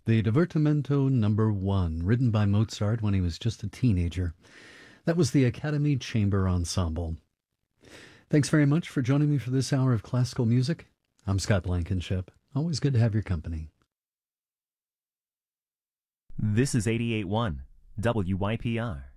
The Divertimento Number 1, written by Mozart when he was just a teenager. That was the Academy Chamber Ensemble. Thanks very much for joining me for this hour of classical music. I'm Scott Blankenship. Always good to have your company. This is 88.1 WYPR.